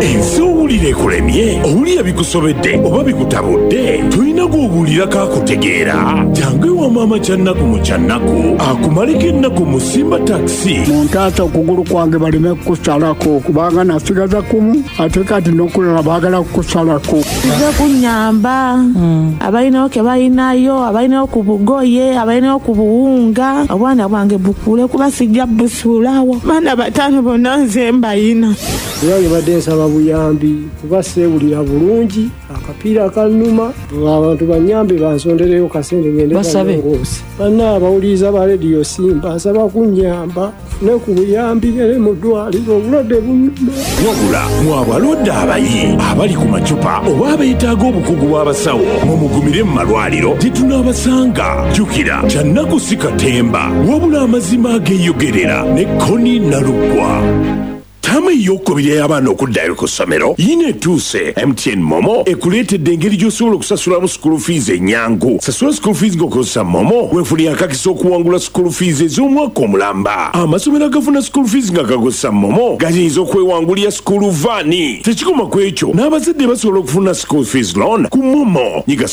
Ensuulire kulemye owulira bikusobedde oba bikutabudde tulina gw'owulira kakutegeera jangu wa maama Kyannaku mu Kyannaku akumaleko ennaku mu Simba Taxi. Muntaata okugulu kwange baleme kukusalako kubanga nasigaza kumu ate kati n'okulala baagala kukusalako. Nze kunnyamba abalinayo ke balinayo abalinayo ku bugoye abalinayo ku buwunga obwana bwange bukule kuba sijja busuulawo baana bataano bonna nze mbayina. Era yabadde nsaba buyambi kuba seewulira bulungi akapiira akaluma abantu banyambe bansondereyo kasente ngende balongoosa banna abawuliriza ba rediyo Simba nsaba kunnyamba ne ku buyambi ere mu ddwaliro obulwadde bunnuma. Wabula mu abalwadde abayi abali ku macupa oba abeetaaga obukugu bw'abasawo mumugumire mu malwaliro tetunaabasanga. Jjukira Kyannaku si katemba wabula amazima ageeyogerera ne Koni Naluggwa. Tama ey'okubiri y'abaana okuddayo ku ssomero yina etuuse. MTN Momo ekuleetedde engeri gy'osobola okusasulamu school fees ennyangu. Sasula school fees ng'okozesa Momo weefunire akakisa okuwangula school fees ez'omwaka omulamba. Amasomero agafuna school fees nga gakozesa Momo gayinza okwewangulira school vaani. Tekikoma ku ekyo n'abazadde basobola okufuna school fees loan ku Momo. Nyiga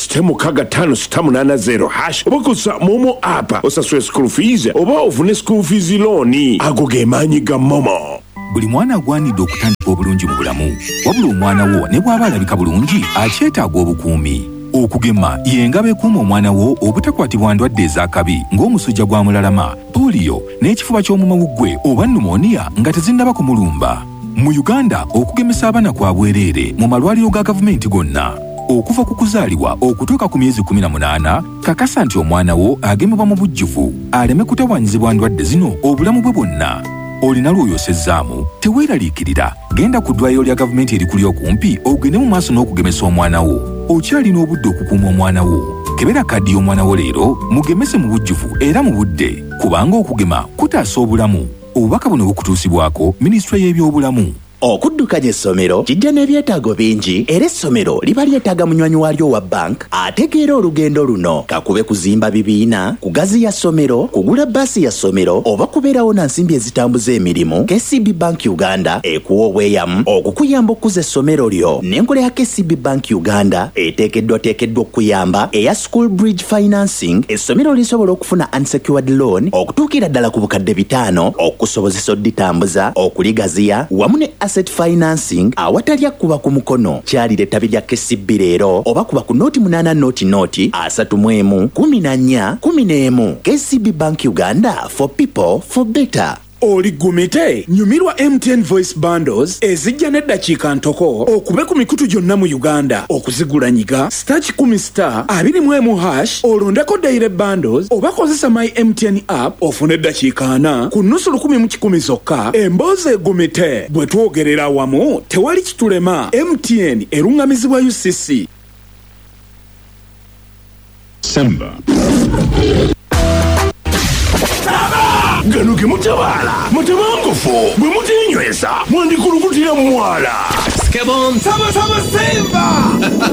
*55880# oba kozesa Momo app osasule school fees oba ofune school fees loan. Ago ge maanyi ga Momo. Buli mwana agwanidde okutandika obulungi mu bulamu wabula omwana wo ne bw'aba alabika bulungi akyetaaga obukuumi. Okugema y'engabo ekuuma omwana wo obutakwatibwa ndwadde ez'akabi ng'omusujja gwa mulalama, poliyo n'ekifuba ky'omumawuggwe oba pneumonia nga tezinnaba kumulumba. Mu Uganda okugemesa abaana kwa bwereere mu malwaliro ga gavumenti gonna. Okuva ku kuzaalibwa okutuuka ku myezi 18 kakasa nti omwana wo agemebwa mu bujjuvu aleme kutawaanyizibwa ndwadde zino obulamu bwe bwonna. Olina lw'oyosezzaamu teweeraliikirira genda ku ddwaliro lya gavumenti erikuli okumpi ogende mu maaso n'okugemesa omwana wo. Okyalina obudde okukuuma omwana wo. Kebera kaddi y'omwana wo leero mugemese mu bujjuvu era mu budde kubanga okugema kutaasa obulamu. Obubaka buno bukutuusibwako Minisitule y'ebyobulamu. Okuddukanya essomero kijja n'ebyetaago bingi era essomero liba lyetaaga munywanyi waalyo wa bank ategeera olugendo luno kakube kuzimba bibiina kugaziya ssomero kugula bbaasi ya ssomero oba kubeerawo na nsimbi ezitambuza emirimu. KCB Bank Uganda ekuwa obweyamu okukuyamba okuza essomero lyo n'enkola ya KCB Bank Uganda eteekeddwa okuyamba eya School Bridge Financing. Essomero lisobola okufuna unsecured loan okutuukira ddala ku bukadde 5 okusobozesa odditambuza okuligaziya wamu ne asset financing awatalya kuba ku mukono. Kyalira ettabi lya KCB leero oba kuba ku noti 8 noti 31 KCB Bank Uganda, for people for better. Oli gumite nyumirwa MTN Voice Bundles ezijja n'eddakiika ntoko okube ku mikutu gyonna mu Uganda okuzigula nyiga *21# olondeko daily bundles oba kozesa my MTN app ofune eddakiika 4 ku nusu 10 zokka. Emboozi egumite bwe twogerera wamu tewali kitulema. MTN erungamizibwa UCC. Simba gano ge mutabaala mutabangufu bwe mutinywesa mwandikulukutira mwala Skebon Saba Simba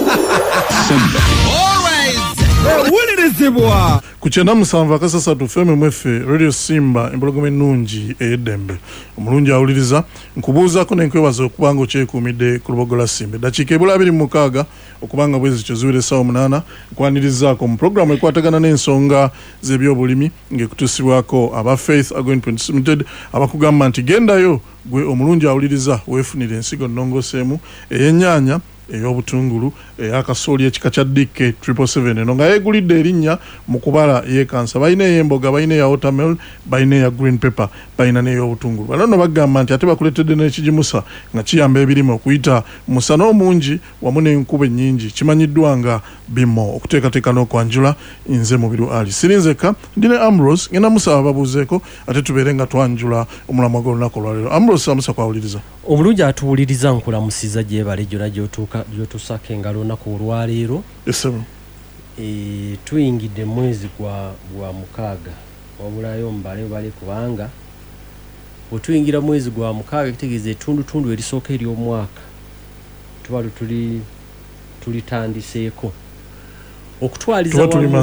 Always Wulirizibwa ku 97 FM mwefe Radio Simba embologomu ennungi ey'eddembe omulungi awuliriza nkubuuzaako nenkwebaza okubanga okyekuumidde ku lubogo lwa Simba. Eddakiika ebula 26 okubanga bwezi kyo ziwere essaawa 8 nkwanirizaako mu puroguramu ekwatagana n'ensonga z'ebyobulimi ng'ekutuusibwako aba Faith Agriculture Limited abakugamba nti gendayo gwe omulungi awuliriza weefunire ensigo nnongoseemu ey'ennyaanya ey'obutungulu ey'akasooli ekika kya DK 777 eno nga yeegulidde erinnya mu kubala yeekansa. Balina ey'emboga, balina eya watermelon, balina eya green pepper, balina n'ey'obutungulu. Bano nno bagamba nti ate bakuleetedde n'ekigimusa nga kiyamba ebirime okuyita musana omungi wamu n'enkuba ennyingi. Kimanyiddwa nga bimo okuteekateeka n'okwanjula. Nze Mubiru Ali sirinzeka ndi ne Ambrose ngenda musaba babuuzeeko ate tubeere nga twanjula omulamwa gw'olunaku olwaleero. Ambrose amusa kwawuliriza omulungi atuwuliriza nkulamusiza gyebale gyonna gyotusaka engalo olunaku olwaleero. Tuyingidde mwezi gwa mukaaga wabulayo mbale kubanga bwe tuyingira mwezi gwa mukaaga kitegeeza ettundutundu erisooka ery'omwaka tuba tulitandiseeko okutwaliza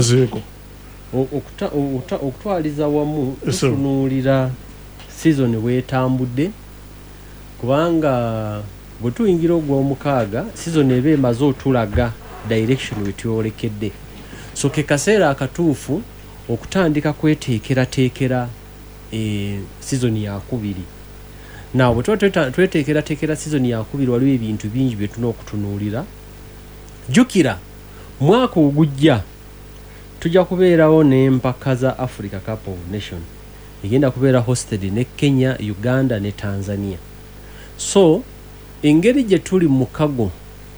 okutwaliza wamu tutunuulira season weetambudde kubanga bwe tuyingira ogw'omukaaga season eba emaze otulaga direction wetwolekedde, so ke kaseera akatuufu okutandika kweteekerateekera season ya kubiri. Naw bwe tuba tweteekerateekera season ya kubiri waliwo ebintu bingi bye tulina okutunuulira. Jjukira mwaka ogujja tujja kubeerawo n'empaka za Africa Cup of Nations egenda kubeera hosted ne Kenya, Uganda ne Tanzania. So engeri gye tuli mu mukago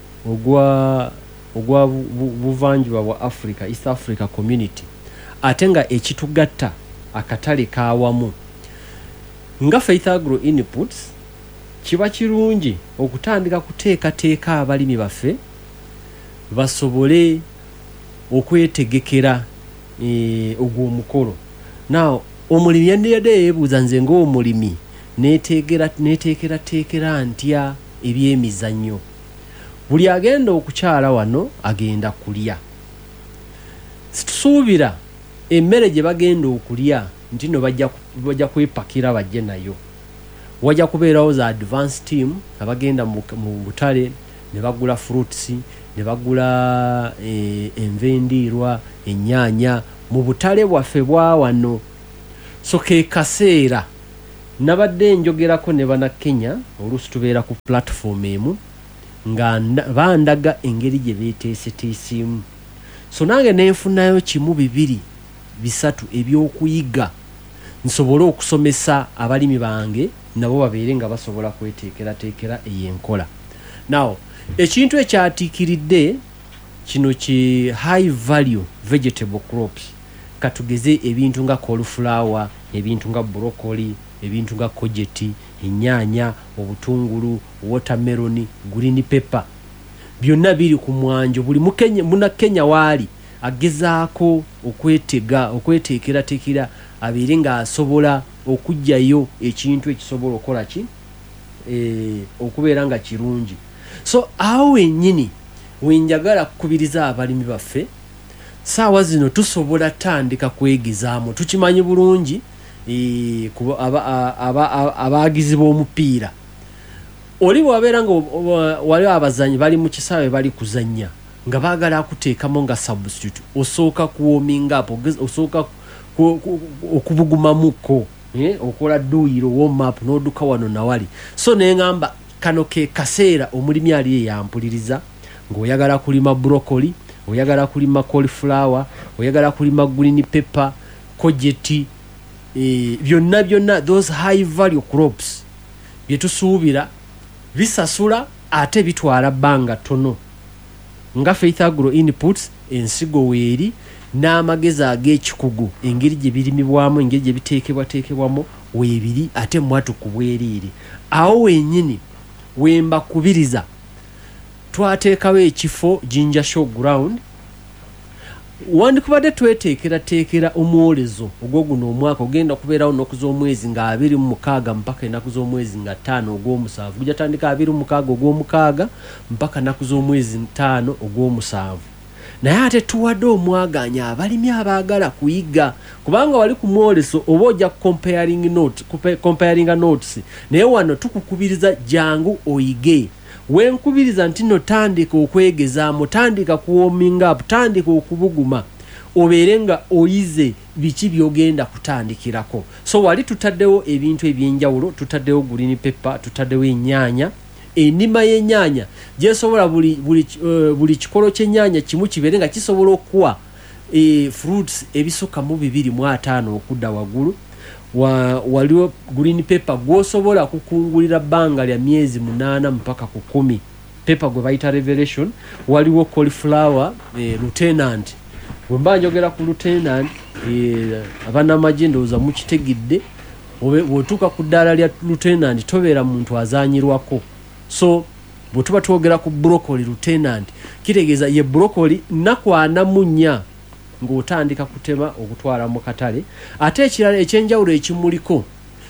ogwa buvanjuba bwa Africa, East Africa Community, ate nga ekitugatta akatale kawamu nga Faith Agro Inputs, kiba kirungi okutandika kuteekateeka abalimi baffe basobole okwetegekera ogw'omukolo. Now omulimi yandiyadde yeebuuza nze ng'omulimi neteekerateekera ntya ebyemizannyo. Buli agenda okukyala wano agenda kulya. Situsuubira emmere gye bagenda okulya nti no bajja kwepakira bajje nayo. Wajja kubeerawo za advance team abagenda mu butale ne bagula fruits, ne bagula envendiirwa, ennyaanya mu butale bwaffe bwa wano. So ke kaseera nabadde njogerako ne bana Kenya oluusi tubeera ku platform emu nga bandaga engeri gye beeteeseteesemu. So nange nenfunayo kimu bibiri bisatu ebyokuyiga nsobole okusomesa abalimi bange nabo babeere nga basobola kweteekerateekera ey'enkola. Now ekintu ekyatiikiridde kino ki high value vegetable crops, katugeze ebintu nga cauliflower, ebintu nga broccoli, ebintu nga courgette, ennyaanya, obutungulu, watermelon, green pepper, byonna biri ku mwanjo. Buli muna Kenya waali agezaako okweteekerateekera abeere nga asobola okujjayo ekintu ekisobola okukola ki okubeera nga kirungi. So awo wennyini wenjagala kukubiriza abalimi baffe saawa zino tusobola tandika kwegezaamu. Tukimanyi bulungi abaagizi b'omupiira oli bwabeera nga waliwo abazanyi bali mu kisaawe bali kuzannya nga baagala akuteekamu nga substitute, osooka kuwominga up, osooka okubugumamuko, okola duyiro warm up n'odduka wano nawali. So neŋŋamba kano ke kaseera omulimi ali yampuliriza ng'oyagala kulima broccoli, oyagala kulima cauliflower, oyagala kulima green pepper, courgette, byonna those high value crops bye tusuubira bisasula ate bitwala bbanga tono. Nga Faith Agro Inputs ensigo weeri n'amagezi ag'ekikugu engeri gye birimibwamu, engeri gye biteekebwateekebwamu weebiri ate mwatuku bweriiri. Awo wennyini wemba kubiriza twateekawo ekifo Jinja Showground wandikubadde tweteekerateekera omwolezo ogw'oguno omwaka ogenda kubeerawo ennaku z'omwezi nga 26 mpaka ennaku z'omwezi nga 5 ogw'omusanvu. Gujja tandika 26 ogw'omukaaga mpaka ennaku z'omwezi 5 ogw'omusanvu. Naye ate tuwadde omwaganya abalimi abaagala kuyiga, kubanga wali ku mwoleso oba ojja comparing notes, naye wano tukukubiriza jangu oyige. Wenkubiriza nti no tandika okwegezaamu, tandika kuwarming up, tandika okubuguma, obeere nga oyize biki byogenda kutandikirako. So wali tutaddewo ebintu ebyenjawulo, tutaddewo green pepper, tutaddewo ennyaanya. Ennima y'ennyaanya gyesobola buli kikolo ky'ennyaanya kimu kibeere nga kisobola okuwa fruits ebisukka mu 2.5 okudda waggulu. Waliwo green pepper gwosobola kukungulira bbanga lya myezi 8 mpaka ku 10. Pepper gwe bayita Revelation. Waliwo cauliflower, Lieutenant. Bwe mba njogera ku Lieutenant, abannamagye ndowooza mukitegedde. Bw'otuuka ku ddaala lya Lieutenant tobeera muntu azanyirwako. So bwe tuba twogera ku broccoli Lieutenant, kitegeeza ye broccoli nnaku 4 ng'otandika kutema okutwala mu katale. Ate ekirala ekyenjawulo ekimuliko,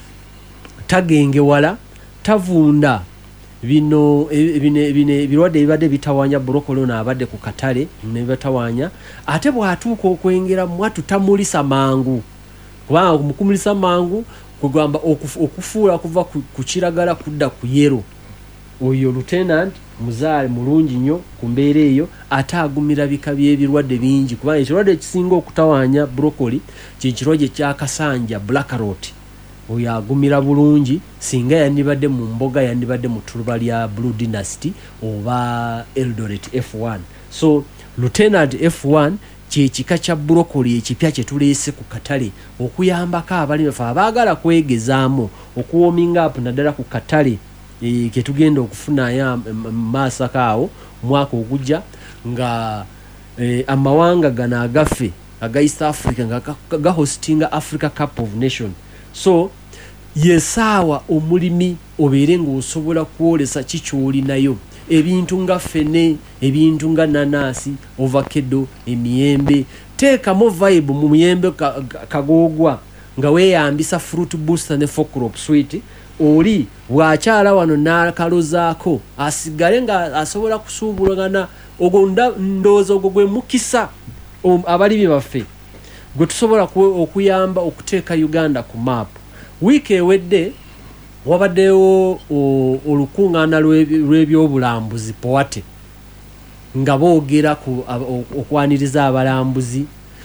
tagengewala, tavunda bino birwadde ebibadde bitawanya broccoli n'abadde ku katale ne batawanya. Ate bw'atuuka okwengera mwatu tamulisa mangu, kubanga mukumulisa mangu kugamba okufuula kuva ku kiragala kudda ku yero. oyo lieutenant muzaale mulungi nnyo ku mbeera eyo ate agumira bika by'ebirwadde bingi kubanga ekirwadde ekisinga okutawaanya broccoli kyekirwadde kyakasanja blackrot oyo agumira bulungi singa yandibadde mu mboga yandibadde mu tuluba lya Blue Dynasty oba Eldoret F1 so lieutenant F1 kyekika kya broccoli ekipya kye tuleese ku katale okuyambako abalimi ffe abaagala kwegezaamu okuwominga up naddala ku katale ke tugenda okufunayo maaso kaawo mwaka ogujja nga amawanga gano agaffe aga East Africa nga gahostinga Africa Cup of Nations so yesaawa omulimi obeere ng'osobola kwolesa kikyolinayo ebintu nga fene ebintu nga nanasi ovacado emiyembe teekamu vibe mu muyembe kagoogwa nga weeyambisa fruit booster ne crop sweet oli bwakyala wano n'akalozaako asigale nga asobola kusuubulagana ogwo ndowooza ogwo gwe mukisa abalimi baffe gwe tusobola okuyamba okuteeka Uganda ku map wiiki ewedde wabaddewo olukungaana lw'ebyobulambuzi Poate nga boogera okwaniriza abalambuzi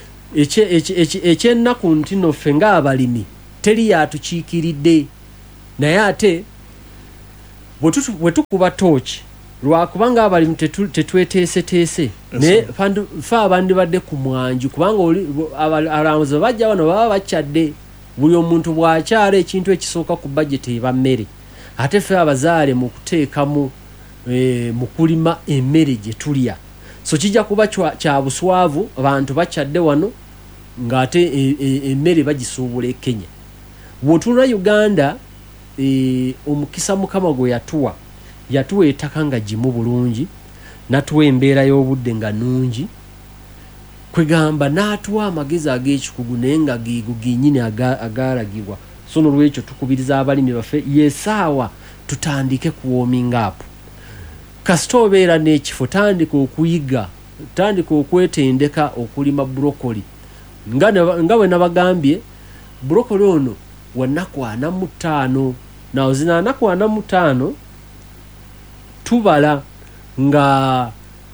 ekyennaku nti nno ffe ng'abalimi teri yatukiikiridde naye ate bwe tukuba tooki lwakubanga abalimu tetweteeseteese naye fe abandibadde ku mwanju kubanga abalambuzi bajja wano baba bakyadde buli omuntu bw'akyala ekintu ekisooka ku bajeti eba mmere ate ffe abazaale mu kuteekamu mu kulima emmere gye tulya so kijja kuba kya buswavu abantu bakyadde wano ng'ate emmere bagisuubula e Kenya bw'otunula Uganda omukisa mukama gwe yatuwa ettaka nga gimu bulungi natuwa embeera y'obudde nga nungi kwegamba n'atuwa amagezi ag'ekikugu naye nga giigo gennyini agalagibwa so n'olwekyo tukubiriza abalimi baffe yesaawa tutandike ku warming up kasita obeera n'ekifo tandika okuyiga tandika okwetendeka okulima broccoli nga bwe nabagambye broccoli ono wa nnaku 45 nawo zina nnaku 45 tubala nga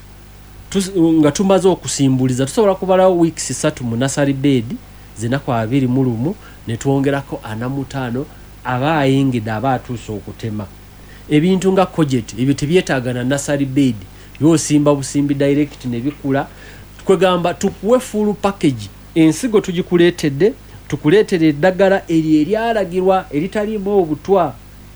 tumaze okusimbuliza tusobola kubalawo weeks 3 mu nursery bed zinaku 21 ne twongerako 45 aba ayengedde aba atuuse okutema ebintu nga courgette ebyo tebyetaaga na nursery bed yosimba busimbi direct ne bikula kwegamba tukuwe full package ensigo tugikuleetedde tukuleetere eddagala eryalagirwa eritalimu obutwa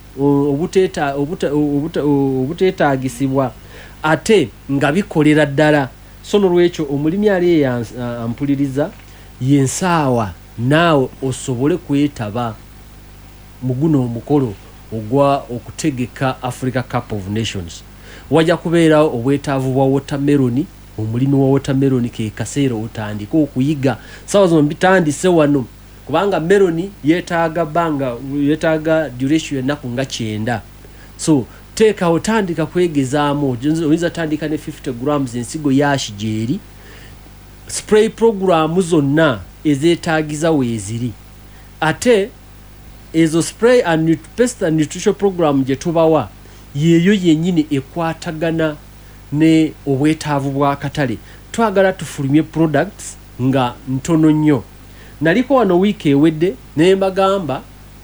obuteetaagisibwa ate nga bikolera ddala so n'olwekyo omulimi ali ampuliriza yensaawa naawe osobole kwetaba mu guno omukolo ogwa okutegeka Africa Cup of Nations wajja kubeerawo obwetaavu bwa watermelon omulimi wa watermelon ke kaseera otandika okuyiga sawa zino bitandise wano kubanga meloni yeetaaga duration ennaku nga 9 so teeka otandika kwegezaamu oyinza tandika ne 50 grams ensigo yashi gyeri spray program zonna ezeetaagiza weeziri ate ezo spray and pest and nutrition program gye tubawa yeeyo yennyini ekwatagana ne obwetaavu bwa katale twagala tufulumye products nga ntono nnyo naliko wano wiiki ewedde ne mbagamba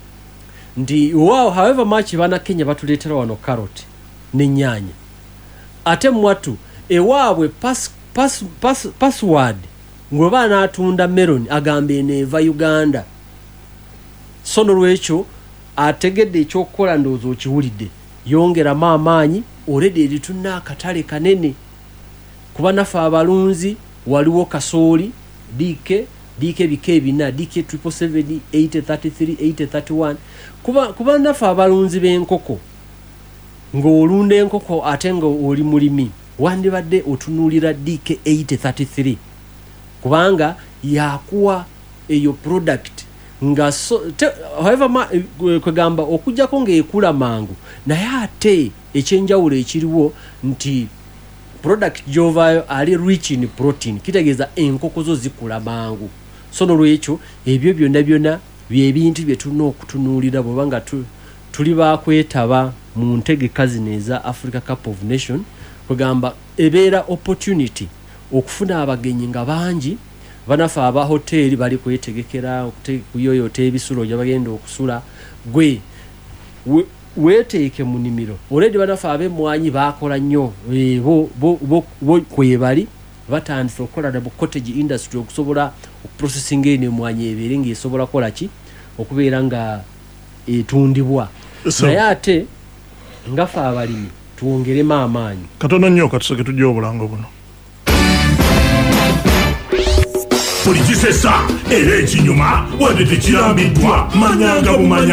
nti wow however much bana Kenya batuleetera wano carrot n'ennyaanya ate mwatu ewaabwe password ngwe baana atunda melon agambe neeva Uganda so n'olwekyo ategedde ekyokukola ndowooza okiwulidde yongeramu amaanyi already eritunna akatale kanene kuba naffe abalunzi waliwo kasooli DK bika ebina DK 777 8033 8031 kuba naffe abalunzi b'enkoko ng'olunda enkoko ate nga oli mulimi wandibadde otunuulira DK 8033 kubanga yakuwa eyo product nga kwegamba okujjako ng'ekula mangu naye ate ekyenjawulo ekiriwo nti product gy'ovaayo ali rich in protein kitegeeza enkoko zo zikula mangu so n'olwekyo ebyo byonna byebintu bye tulina okutunuulira bw'oba nga tuli baakwetaba mu ntegeka zino eza Africa Cup of Nation kugamba ebeera opportunity okufuna abagenyi nga bangi banafa aba hoteli bali kwetegekera kuyoyota ebisulo gye bagenda okusula gwe weteeke mu nimiro already banafa ab'emmwanyi bakola nnyo bo kwebali batandise okukola na cottage industry okusobola processing eno emmwanyi ebeere ng'esobola kola ki okubeera nga etundibwa naye ate ngafa abalimi tuwongeremu amaanyi katono nnyo katuseke tujja obulango buno buli kisesa era ekinyuma wadde tekirambiddwa manyanga bumanya